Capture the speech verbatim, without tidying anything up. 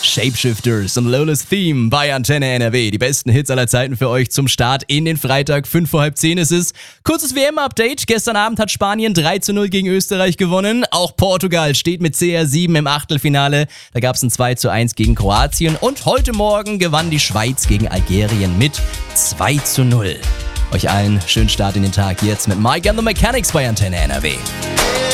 Shapeshifters und Lola's Theme bei Antenne N R W. Die besten Hits aller Zeiten für euch zum Start in den Freitag. fünf vor halb zehn ist es. Kurzes W M-Update. Gestern Abend hat Spanien drei zu null gegen Österreich gewonnen. Auch Portugal steht mit C R sieben im Achtelfinale. Da gab es ein zwei zu eins gegen Kroatien. Und heute Morgen gewann die Schweiz gegen Algerien mit zwei zu null. Euch allen schönen Start in den Tag jetzt mit Mike and the Mechanics bei Antenne N R W.